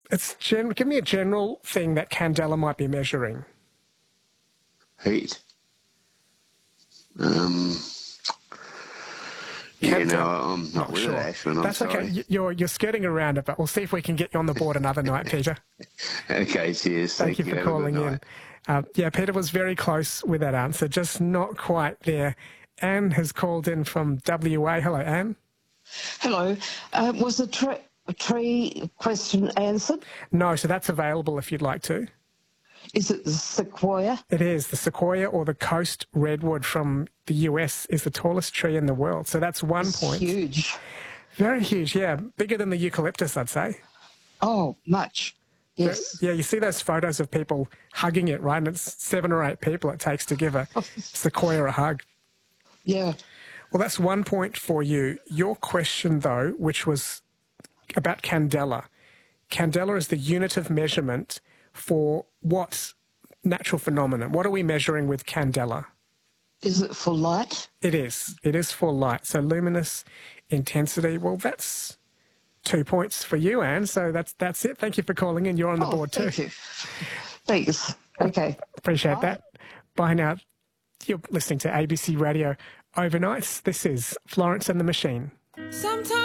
Give me a general thing that candela might be measuring. Heat. I'm not with sure. it, Ashwin. I'm That's sorry. okay. You're skirting around it, but we'll see if we can get you on the board another night, Peter. Okay, cheers. Thank you for Have a good calling in. night. Peter was very close with that answer, just not quite there. Anne has called in from WA. Hello, Anne. Hello. Was the tree question answered? No, so that's available if you'd like to. Is it the sequoia? It is. The sequoia or the coast redwood from the US is the tallest tree in the world. So that's 1 point. Huge. Very huge, yeah. Bigger than the eucalyptus, I'd say. Oh, much. Yes. Yeah, you see those photos of people hugging it, right? And it's 7 or 8 people it takes to give a sequoia a hug. Yeah. Well, that's 1 point for you. Your question, though, which was about candela. Candela is the unit of measurement for what natural phenomenon? What are we measuring with candela? Is it for light? It is. It is for light. So luminous intensity. Well, that's 2 points for you, Anne. So that's it. Thank you for calling in. You're on the board too. Thank you. Thanks. Okay. Appreciate that. Bye now. You're listening to ABC Radio Overnights. This is Florence and the Machine. Sometimes